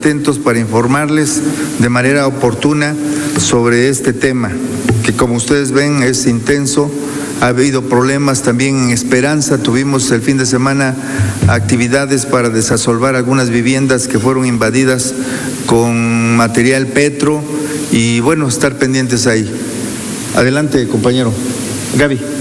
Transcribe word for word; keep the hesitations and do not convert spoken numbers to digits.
atentos para informarles de manera oportuna sobre este tema, que como ustedes ven es intenso. Ha habido problemas también en Esperanza. Tuvimos el fin de semana actividades para desasolvar algunas viviendas que fueron invadidas con material petro y bueno, estar pendientes ahí. Adelante, compañero. Gaby.